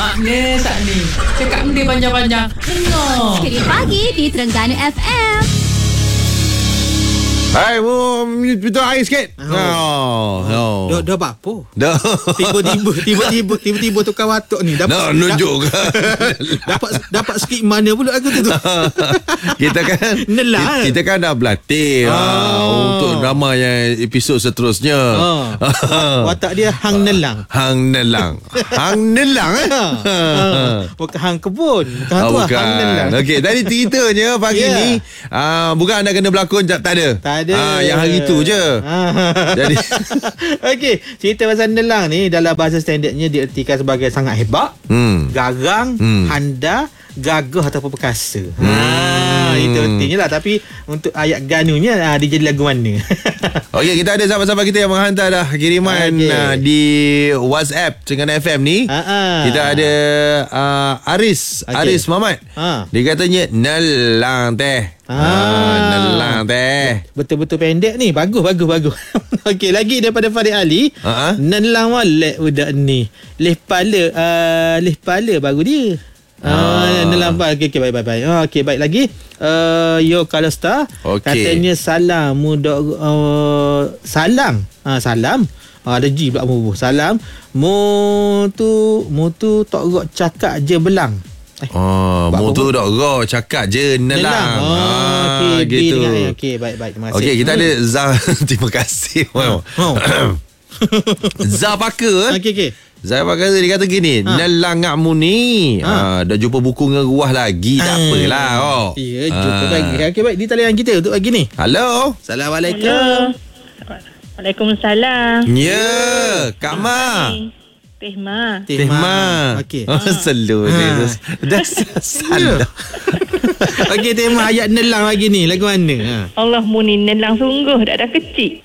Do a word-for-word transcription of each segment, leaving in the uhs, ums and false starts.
Maknanya tak ni. Cakap benda panjang-panjang. Dengar. Cerita Pagi di Terengganu F M. Hai, mu minta air sikit. Oh. Oh. Dah dah apa? Dah. Tiba-tiba tiba-tiba tiba-tiba tukar watuk ni. Dapat Nak nunjuk kan. dapat dapat sikit mana pula aku tu. Kita kan Nelang, kita, eh? kita kan dah berlatih Ah. ah, untuk drama yang episod seterusnya. Ah. Watak dia hang nelang. Hang nelang. Hang nelang eh. Ah. Bukan hang kebun. Bukan Oh, tu lah, bukan. hang nelang. Okey, tadi ceritanya pagi Yeah. ni uh, bukan anda kena berlakon, tak, tak ada. Tak ada. Ah, yang hari tu je. Ah. Jadi Okey, cerita pasal nelang ni dalam bahasa standardnya diertikan sebagai sangat hebat, hmm. garang, Hmm. handal, gagah ataupun perkasa. Hmm. Ha, itu artinya lah. Tapi untuk ayat ganunya ha, dia jadi lagu mana? Okey, kita ada sahabat-sahabat kita yang menghantar dah kiriman Okey. uh, di WhatsApp Terengganu F M ni. Ha-ha. Kita ada uh, Aris, Okey. Aris Muhammad. Ha. Dia katanya nelang teh. Ah. Ah, nelang teh. Betul-betul pendek ni. Bagus, bagus, bagus. Okey, lagi daripada Farid Ali. Ha-ha. Nelang molek budak ni. Leh pala, uh, leh pala baru dia. Ah, nelang pala. Okey, okey, baik, baik, baik. Ah, okey, baik lagi. Uh, Yo Kalostar. Okey. Katanya salam muda uh, salam. Ah, salam. Ah, ada G pula mu. Salam. Mu tu, mu tu tok rok cakap je belang. Oh, Buat mu apa tu pun? dok go cakap je nelang. Oh, Ah, okey, B gitu. dengan A. Okey, baik, baik. Terima kasih. Okey, kita ada Zah. Terima kasih. Wow. Oh. Zah Pakar eh. Okey, okey. Zah Pakar dia kata gini, Ha. nelang ngakmu ni. Ha. Ha. dah jumpa buku dengan ruah lagi, tak Ah. apalah. Oh. Ya, jumpa Ah. lagi. Okey, baik. Di talian kita untuk pagi ni. Halo. Assalamualaikum. Waalaikumsalam. Ya, Kak Ma. Teh Ma. Teh Ma. Okey. Oh, selalu Ha. dia. Dah salah. Okey, tema ayat nelang lagi ni. Lagu mana? Ha. Allah muni nelang sungguh dak ada kecil.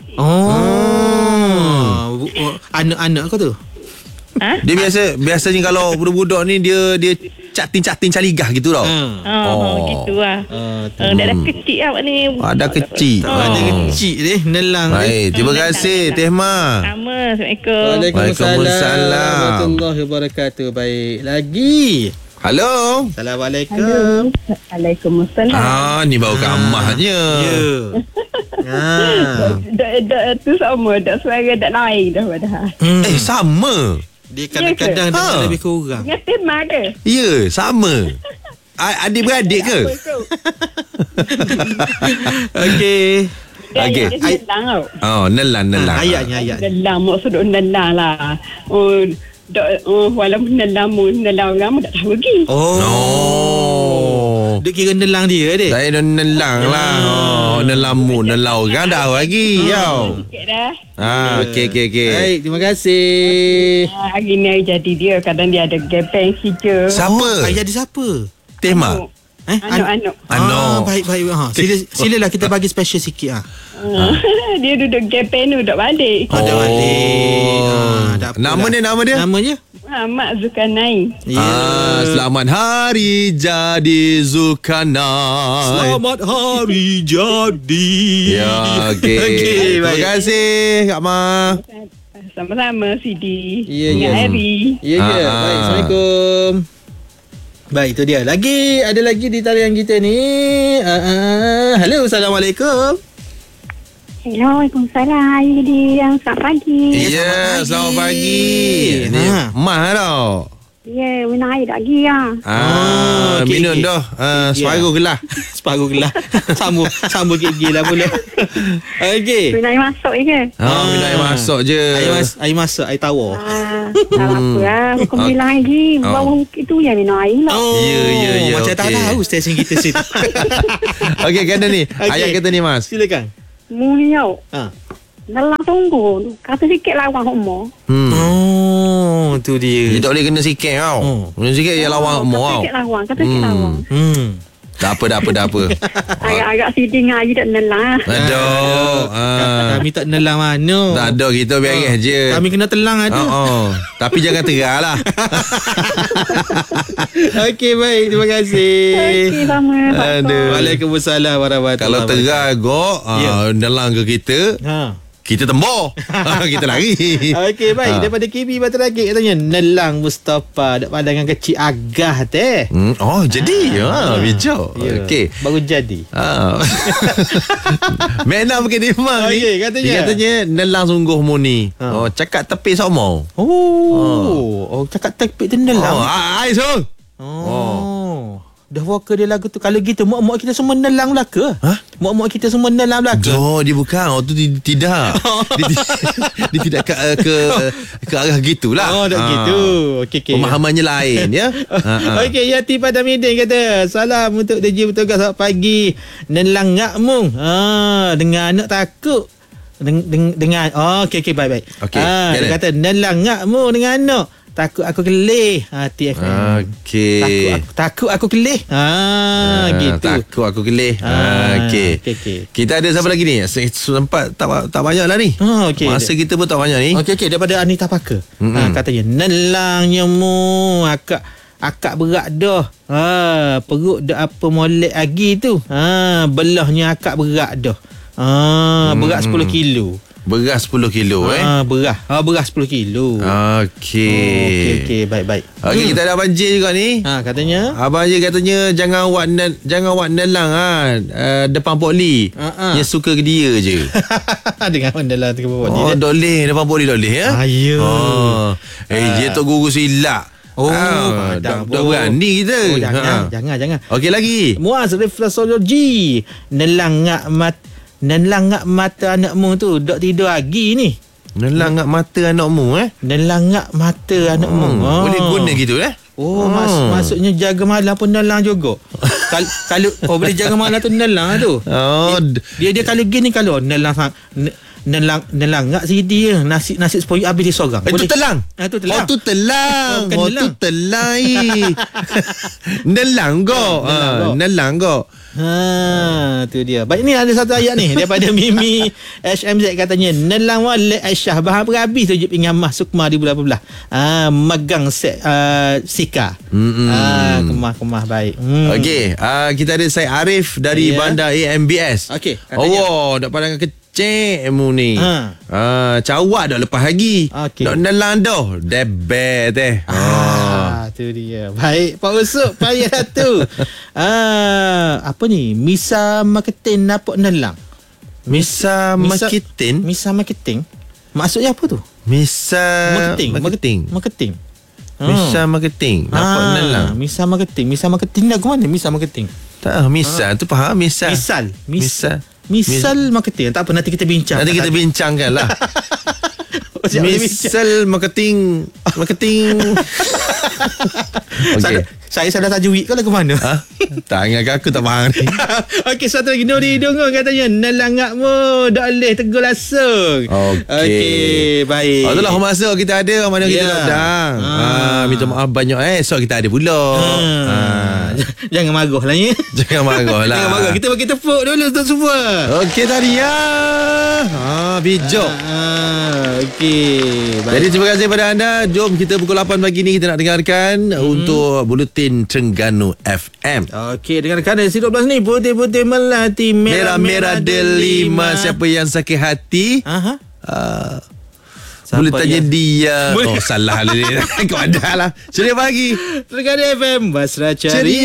Oh. Bu- oh, anak-anak kau tu? Ha? Dia biasa biasanya kalau budak-budak ni dia dia catin-catin caligah gitu tau. Ha. Oh, Oh. gitu lah. Ah, tu. Uh, dak ada kecil awak ni. Ada kecil. Oh. Ada kecil deh nelang ni. Baik, terima Hmm, kasih nelang, Teh Ma. Sama. Assalamualaikum. Waalaikumsalam. Waalaikumsalam. Warahmatullahi wabarakatuh. Baik. Lagi. Halo. Assalamualaikum. Waalaikumsalam. Ah, ni baru kamahnya. Ya. Ha. Dak dak tu sama, dak suara dak lain dah padahal. Hmm. Eh, sama. Dia kadang-kadang Ya ke? dengar Ha. lebih kurang. Dengan Teh Ma ke? Ya, sama. A- adik-beradik ke? Okey. Dia Okey. ayat dia nelang tau. Oh, nelang, nelang. Ha, ayatnya, ayat. Nelang maksud nelang lah. Oh, dak oh, walaupun nelang mu nelang orang mu tak tahu lagi. Oh. Oh. Dia kira nelang dia dek. Saya dah nelang lah. Oh, nelang mu, nelang orang dah lagi. Yo. Sikit dah. Ah, okey, okey, okey. Baik, terima kasih. Ah, hari ni hari jadi dia. Kadang dia ada gepeng hijau. Siapa? Ayat dia siapa? Teh Ma. Eh? Anak-anak. Ano. Ah, baik, baik. Ha. Sila, silalah kita bagi special sikit. Ha. Ah. Dia duduk gepeng tu duduk balik. Oh. Ada Oh. balik. Ha, tak apa Nama lah. dia, nama dia? Namanya? Muhammad Zulkarnain. Ya. Ah, selamat hari jadi Zulkarnain. Selamat hari jadi. Ya, okey. Okey, Terima baik. kasih Kak Ma. Sama-sama Sidi. Ya, Dengan ya. Harry. Ya, ya. Ah. Baik, Assalamualaikum. Baik, itu dia. Lagi, ada lagi di talian kita ni. Uh, uh, hello, Assalamualaikum. Hello, Waalaikumsalam. Hari jadi yang selamat pagi. Ya, selamat pagi. Ni Ha. Mah tau. Ya, minum air tak lagi ya. Ah, Oh, okey, minum okey. dah. Ah, Ya. separuh gelas. Separuh gelas. Sambung, sambung gigi lah boleh. Okey. Minum air masuk je ke? Ah, minum air masuk je. Air, mas, air masak, air tawar. Ah, tak apa lah. Pukul sembilan lagi. Oh. Baru itu je minum air lah. Oh, Ya, ya, ya, macam tak okey. tahu stesen kita sini. Okey, kena ni. Okey. Ayat kata ni, Mas. Silakan. Muliau. Ha. Nelang tunggu. Kata sikit lah orang umur. Hmm. Oh, tu dia. Dia tak boleh kena sikit tau. Oh. Kena sikit dia lawan Kata mau tau. sikit lah orang. Kata sikit lah orang. Hmm. Tak apa, dah apa, dah apa. Agak-agak sidi dengan air tak nelang. Aduh. Ah. Kami tak nelang mana. Tak ada, kita beres je. Kami kena telang ada. Oh, oh. Tapi jangan terah lah. Okey, baik. Terima kasih. Okey, sama. Aduh. Waalaikumsalam warahmatullahi Kalau terah gok, Ya. ah, nelang ke kita, Ha. kita tembur. Kita lari. Okey, baik. Ha. Daripada K B Batu Rakit katanya Nelang Mustafa dak pandangan kecil agah teh. Hmm, oh, jadi. Ha, bijak. Ya, Okey. baru jadi. Ha. Mena pakai dimang ni. Okey, katanya. Dia katanya nelang sungguh mu ni. Ha. Oh, cakap tepi sama. Oh, oh, oh cakap tepik tu nelang. Oh, ai so. Oh. Dah waka dia lagu tu. Kalau gitu mak-mak kita semua nelang belaka. Ha? Mak-mak kita semua nelang belaka. Oh, dia bukan. Oh, tu ti- tidak. dia, ti- dia tidak ke ke ke arah gitulah. Oh, tak Ha. gitu. Okey, okey. Pemahamannya lain ya. Ha, ha. Okey, Yati pada Midin kata, salam untuk D J bertugas selamat pagi. Nelang ngakmu. Ha, dengan anak takut. Den- den- dengan oh, okey okey baik baik. Okey, Ha, dia jalan. kata nelang ngakmu dengan anak. Takut aku kelih. Ha, T F M. Okey. Takut aku, takut aku kelih. Ha, Ah, gitu. Takut aku kelih. Ah, Ah, okey. okey, okey. Kita ada siapa lagi ni? Se- Sempat tak tak banyak lah ni. Ah, okey. Masa kita pun tak banyak ni. Okey okey daripada Anita Parker. Mm-mm. Ha, katanya nelangnya mu akak akak berat dah. Ha, perut dah apa molek lagi tu. Ha, belahnya akak berat dah. Ha, berat sepuluh kilo. Beras sepuluh kilo eh. Ha, beras. Ha, beras sepuluh kilo. Okey. Oh, okey okey baik baik. Okey, kita ada Abang J juga ni. Ha, katanya Abang J katanya jangan awak nel, jangan awak nelang ah uh, depan Pok Lee. Ha, ha. Yang suka ke dia je. dengan dalam tiga puluh Oh, doleh depan Pok Lee doleh ya. Ah, ya. Oh. Eh, Ah. dia tu guru silap. Oh, ah, dah dah, dah berani kita. Oh, jangan, Ha. jangan, jangan. Okey lagi. Muaz refleksologi. Nelang ngak mat Nelang ngak mata anakmu tu dok tidur lagi ni. Nelang ngak mata anakmu eh. Nelang ngak mata anakmu. Hmm. Oh. Boleh guna gitu eh. Oh, Hmm. mas, maksudnya jaga malam pun nelang juga. Kal- kalau oh boleh jaga malam tu nelang tu. Oh, d- Dia dia kalau gini kalau nelang sang ne- nelang nelang ngak sidi je nasi nasi sepoi habis dia sorang. itu telang. Ah, tu telang. Oh, tu telang. Oh, bukan Oh, nelang. tu telang. Nelang kau. Nelang Ah, kau. Nelang kau. Ha, tu dia. Baik, ni ada satu ayat ni daripada Mimi H M Z katanya nelang walid Aisyah bahan berhabis tujuh pinggan mah sukma di bulan belah. Ah, megang set uh, sika. Mm-mm. Ah, kemah-kemah baik. Hmm. Okey, uh, kita ada Syed Arif dari Ya. Bandar A M B S. Okey, katanya. Oh, dak pandangan kecil mu ni. Ha. Ah, cawak dah lepas lagi. Okey. Dak nelang dah. Debet teh. Ah, tu dia. Baik, Pak Usuk payah dah tu. Ah, apa ni? Misa marketing napok nelang. Misa Misa- marketing. Misa marketing. Maksudnya apa tu? Misa Marketing. marketing. Marketing. Misa marketing. Nampak Ah, nelang. Misa marketing. Misa marketing dah ke mana? Misa marketing. Tak, misa tu faham misa. Misal. Mis- Misal. Misal marketing. Tak apa, nanti kita bincang. Nanti kita bincangkan lah. Siap, boleh bincang. Misal marketing marketing. Saya, Okey. saya salah tajwid ke lah ke mana? Ha? Tak ingat aku tak faham ni. Okey, satu lagi Nuri Dungun katanya nelangakmu dak leh tegur langsung. Okey. Okey, baik. Oh, itulah masa kita ada, mana kita Ya. tak datang. Ah. Ah, minta maaf banyak eh. So kita ada pula. Ah. Ah. Jangan marah lah ya. Jangan marah lah. Jangan marah. Kita bagi tepuk dulu untuk semua. Okey tadi ya. Ha, bijak. Ah, okey. Baik. Jadi terima kasih kepada anda. Jom kita pukul lapan pagi ni kita nak dengarkan hmm. untuk Buletin Terengganu F M. Okey, dengarkan dari dua belas ni putih-putih melati Merah-merah delima. Siapa yang sakit hati? Aha. Uh, Siapa boleh tanya yang- dia. Boleh. Oh salah lah dia. Kau ada lah. Ceria pagi. Terengganu F M Basra Ceria. Ceria.